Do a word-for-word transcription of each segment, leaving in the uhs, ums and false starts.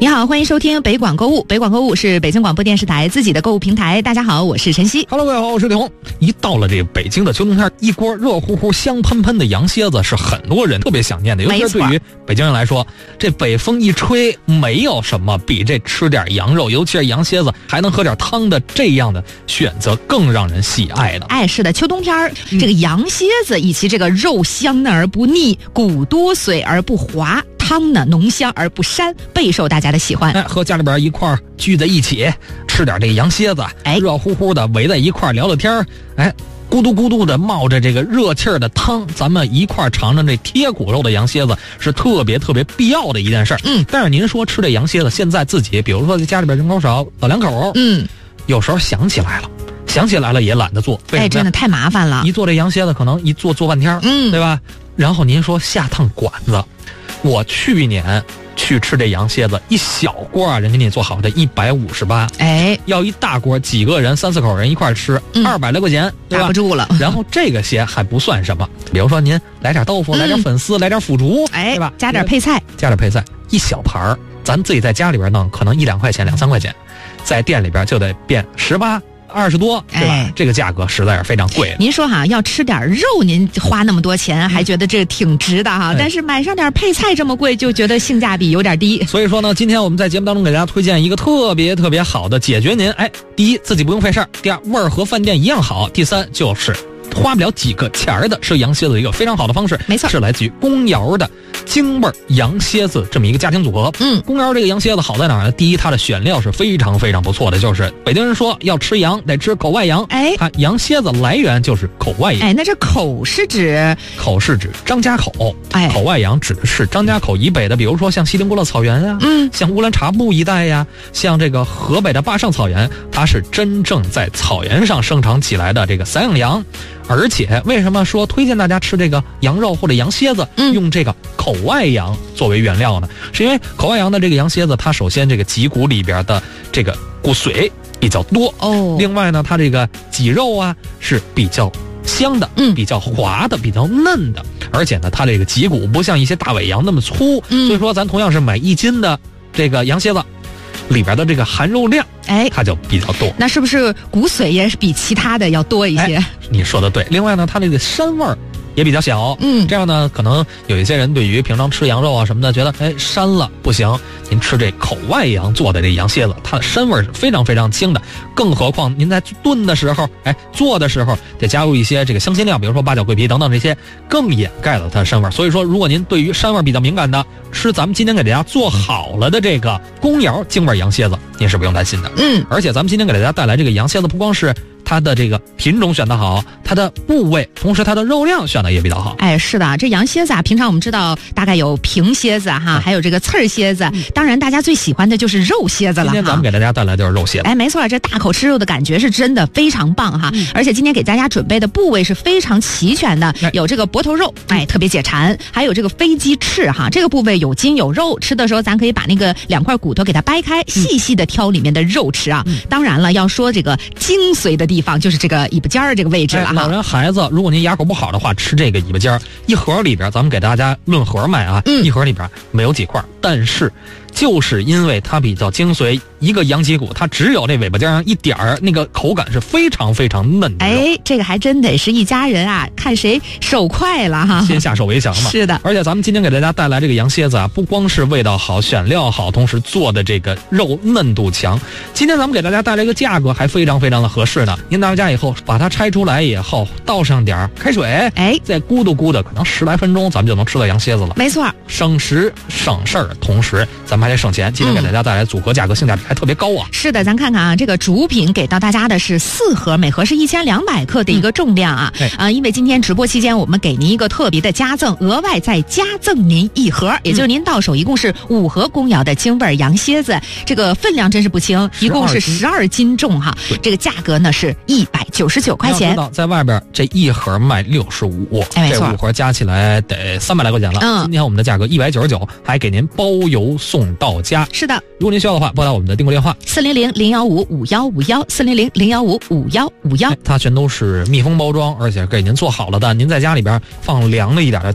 你好，欢迎收听北广购物。北广购物是北京广播电视台自己的购物平台。大家好，我是晨曦。 Hello， 各位好，我是李红。一到了这个北京的秋冬天，一锅热乎乎、香喷喷的羊蝎子是很多人特别想念的。尤其是对于北京人来说，这北风一吹，没有什么比这吃点羊肉，尤其是羊蝎子还能喝点汤的这样的选择更让人喜爱的。 哎，是的，秋冬天、嗯、这个羊蝎子以及这个肉香嫩而不腻，骨多水而不滑。汤呢浓香而不膻，备受大家的喜欢。 哎，和家里边一块儿聚在一起，吃点这个羊蝎子， 哎， 热乎乎的围在一块儿聊聊天，哎，咕嘟咕嘟的冒着这个热气儿的汤，咱们一块儿尝尝这贴骨肉的羊蝎子，是特别特别必要的一件事儿。 嗯， 但是您说吃这羊蝎子，现在自己比如说在家里边人口少，老两口， 嗯， 有时候想起来了。想起来了也懒得做， 哎，真的太麻烦了。 一做这羊蝎子，可能一做做半天， 嗯， 对吧？然后您说下趟馆子，我去年去吃这羊蝎子，一小锅啊，人给你做好的一百五十八， 哎， 要一大锅，几个人三四口人一块吃，二百来块钱，对吧？ 打不住了。 然后这个些还不算什么，比如说您来点豆腐，嗯、来点粉丝，来点腐竹， 哎， 对吧？ 加点配菜， 加点配菜，一小盘儿，咱自己在家里边弄，可能一两块钱，两三块钱，在店里边就得变十八。二十多，对吧？ 哎， 这个价格实在是非常贵。 您说哈，要吃点肉，您花那么多钱，还觉得这挺值的哈。 哎、 但是买上点配菜这么贵，就觉得性价比有点低。 所以说呢，今天我们在节目当中给大家推荐一个特别特别好的解决您，哎，第一自己不用费事儿，第二味儿和饭店一样好，第三就是花不了几个钱儿的吃羊蝎子一个非常好的方式。 没错， 是来自于公窑的京味羊蝎子这么一个家庭组合。 嗯， 公窑这个羊蝎子好在哪儿呢？第一，它的选料是非常非常不错的，就是北京人说要吃羊得吃口外羊， 哎， 它羊蝎子来源就是口外羊。 哎，那这口是指口是指张家口， 哎， 口外羊指的是张家口以北的，比如说像锡林郭勒草原呀、啊， 嗯， 像乌兰察布一带呀，像这个河北的坝上草原，它是真正在草原上生长起来的这个散养羊。而且为什么说推荐大家吃这个羊肉或者羊蝎子， 嗯、 用这个口外羊作为原料呢？是因为口外羊的这个羊蝎子，它首先这个脊骨里边的这个骨髓比较多哦， 另外呢，它这个脊肉啊是比较香的， 嗯， 比较滑的，比较嫩的，而且呢，它这个脊骨不像一些大尾羊那么粗， 嗯， 所以说咱同样是买一斤的这个羊蝎子，里边的这个含肉量， 哎， 它就比较多。 那是不是骨髓也是比其他的要多一些？ 哎、你说的对。另外呢，它这个膻味儿也比较小， 嗯， 这样呢，可能有一些人对于平常吃羊肉啊什么的，觉得哎膻了不行。您吃这口外羊做的这羊蝎子，它的膻味是非常非常轻的。更何况您在炖的时候，哎，做的时候得加入一些这个香辛料，比如说八角、桂皮等等这些，更掩盖了它的膻味。所以说，如果您对于膻味比较敏感的，吃咱们今天给大家做好了的这个公窑京味羊蝎子，您是不用担心的。 嗯， 而且咱们今天给大家带来这个羊蝎子，不光是它的这个品种选得好，它的部位，同时它的肉量选得也比较好。 哎，是的，这羊蝎子啊，平常我们知道大概有平蝎子哈，嗯、还有这个刺儿蝎子、嗯，当然大家最喜欢的就是肉蝎子了哈。 今天咱们给大家带来就是肉蝎子。 哎，没错，这大口吃肉的感觉是真的非常棒哈、嗯！而且今天给大家准备的部位是非常齐全的，有这个脖头肉，哎，特别解馋，还有这个飞鸡翅哈，这个部位有筋有肉，吃的时候咱可以把那个两块骨头给它掰开，细细的挑里面的肉吃啊。嗯、当然了，要说这个精髓的地方就是这个尾巴尖儿这个位置了哈。 老人孩子，如果您牙口不好的话，吃这个尾巴尖儿，一盒里边咱们给大家论盒卖啊， 嗯、 一盒里边没有几块，但是就是因为它比较精髓，一个羊脊骨它只有这尾巴尖上一点儿，那个口感是非常非常嫩的。 哎，这个还真得是一家人啊，看谁手快了哈， 先下手为强嘛。 是的， 而且咱们今天给大家带来这个羊蝎子啊，不光是味道好、选料好，同时做的这个肉嫩度强。今天咱们给大家带来一个价格还非常非常的合适呢。您拿回家以后，把它拆出来以后，倒上点开水， 哎， 再咕嘟咕嘟，可能十来分钟，咱们就能吃到羊蝎子了。 没错， 省时省事儿，同时咱们还得省钱。今天给大家带来组合价格，性价比还特别高啊。 是的，咱看看啊，这个主品给到大家的是四盒，每盒是一千两百克的一个重量啊。 嗯、 啊，因为今天直播期间我们给您一个特别的加赠，额外再加赠您一盒，也就是您到手一共是五盒公窑的京味羊蝎子，这个分量真是不轻，一共是十二斤重哈。这个价格呢是一百九十九块钱。 要知道在外边这一盒卖六十五， 哎，没错， 这五盒加起来得三百来块钱了。 嗯， 今天我们的价格一百九十九，还给您包邮送到家。 是的， 如果您需要的话，拨打我们的订购电话四零零零幺五五幺五幺四零零零幺五五幺五幺， 它全都是密封包装，而且给您做好了的，您在家里边放凉了一点的地儿，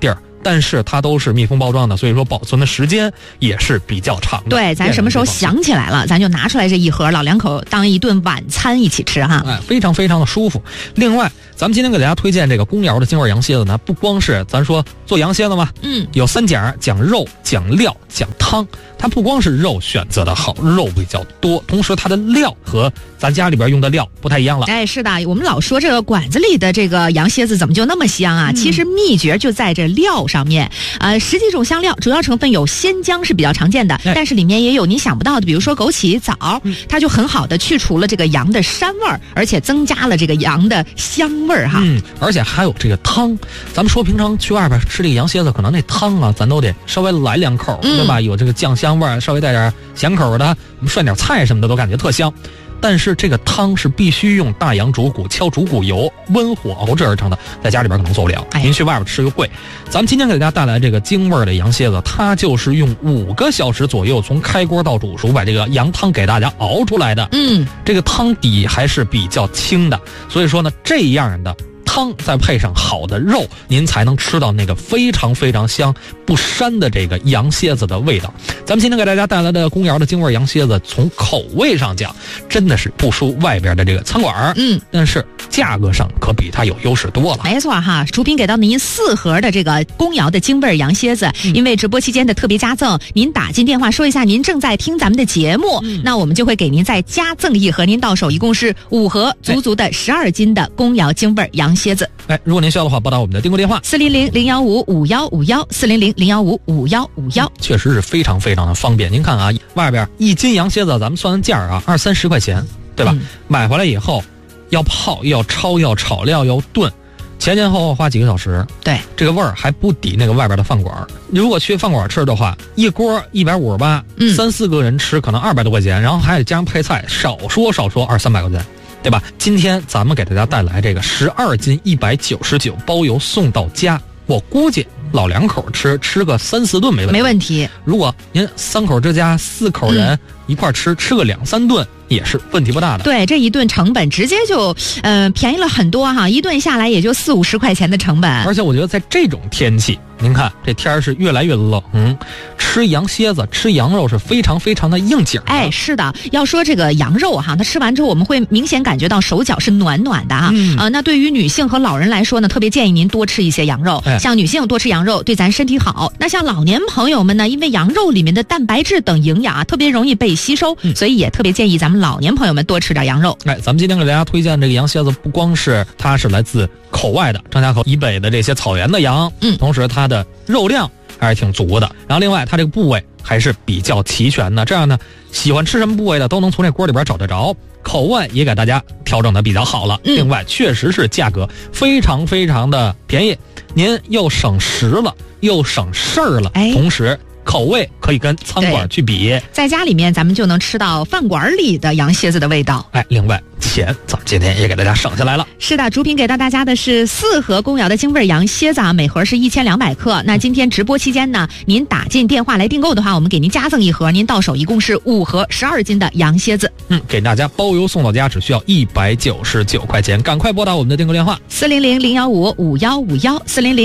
但是它都是密封包装的，所以说保存的时间也是比较长的。 对，咱什么时候想起来了，咱就拿出来这一盒，老两口当一顿晚餐一起吃哈。 哎，非常非常的舒服。另外，咱们今天给大家推荐这个公窑的京味羊蝎子呢，不光是咱说做羊蝎子嘛， 嗯， 有三讲，讲肉、讲料、讲汤。它不光是肉选择的好，肉比较多，同时它的料和咱家里边用的料不太一样了。 哎，是的，我们老说这个馆子里的这个羊蝎子怎么就那么香啊？嗯、其实秘诀就在这料上面。呃，十几种香料，主要成分有鲜姜是比较常见的，哎、但是里面也有你想不到的，比如说枸杞、枣，嗯、它就很好的去除了这个羊的膻味儿，而且增加了这个羊的香味儿哈。 嗯，而且还有这个汤，咱们说平常去外边吃这个羊蝎子，可能那汤啊，咱都得稍微来两口，嗯、对吧？有这个酱香味儿，稍微带点咸口的，我们涮点菜什么的都感觉特香。但是这个汤是必须用大羊主骨敲主骨油温火熬制而成的，在家里边可能做不了，您去外边吃又贵。咱们今天给大家带来这个京味的羊蝎子，它就是用五个小时左右从开锅到煮熟把这个羊汤给大家熬出来的。 嗯， 这个汤底还是比较轻的，所以说呢，这样的汤再配上好的肉，您才能吃到那个非常非常香不膻的这个羊蝎子的味道。咱们今天给大家带来的公窑的京味羊蝎子，从口味上讲真的是不输外边的这个餐馆， 嗯， 但是价格上可比它有优势多了。 没错哈，厨品给到您四盒的这个公窑的京味羊蝎子，嗯、因为直播期间的特别加赠，您打进电话说一下您正在听咱们的节目，嗯、那我们就会给您再加赠一盒，您到手一共是五盒，足足的十二斤的公窑京味羊蝎子。 哎，如果您需要的话，拨打我们的订购电话四零零零幺五五幺五幺四零零零幺五五幺五幺， 确实是非常非常的方便。您看啊，外边一斤羊蝎子，咱们算算价啊，二三十块钱，对吧？嗯、买回来以后，要泡，要焯，要炒料，要炖，前前后后花几个小时。 对， 这个味儿还不抵那个外边的饭馆。如果去饭馆吃的话，一锅一百五十八，三四个人吃可能二百多块钱，然后还得加上配菜，少说少说二三百块钱。对吧？今天咱们给大家带来这个十二斤一百九十九，包邮送到家。我估计老两口吃吃个三四顿没问题。 没问题。 如果您三口之家四口人、嗯、一块吃，吃个两三顿也是问题不大的。 对，这一顿成本直接就呃便宜了很多哈，一顿下来也就四五十块钱的成本。 而且我觉得在这种天气，您看这天儿是越来越冷，嗯，吃羊蝎子吃羊肉是非常非常的应景的。 哎，是的，要说这个羊肉哈，它吃完之后我们会明显感觉到手脚是暖暖的哈。嗯、呃，那对于女性和老人来说呢，特别建议您多吃一些羊肉。哎、像女性多吃羊肉对咱身体好，那像老年朋友们呢，因为羊肉里面的蛋白质等营养啊特别容易被吸收，嗯、所以也特别建议咱们老年朋友们多吃点羊肉。 哎，咱们今天给大家推荐这个羊蝎子，不光是它是来自口外的张家口以北的这些草原的羊，嗯，同时它的肉量还是挺足的，然后另外它这个部位还是比较齐全的，这样呢，喜欢吃什么部位的都能从这锅里边找得着，口味也给大家调整的比较好了。嗯、另外，确实是价格非常非常的便宜，您又省时了，又省事儿了，哎、同时口味可以跟餐馆去比， 在家里面咱们就能吃到饭馆里的羊蝎子的味道。 哎，另外钱咱们今天也给大家省下来了。 是的，主品给到大家的是四盒公窑的京味羊蝎子啊，每盒是一千两百克。那今天直播期间呢，您打进电话来订购的话，我们给您加赠一盒，您到手一共是五盒十二斤的羊蝎子。 嗯，给大家包邮送到家，只需要一百九十九块钱，赶快拨打我们的订购电话四零零零幺五五幺五幺四零零。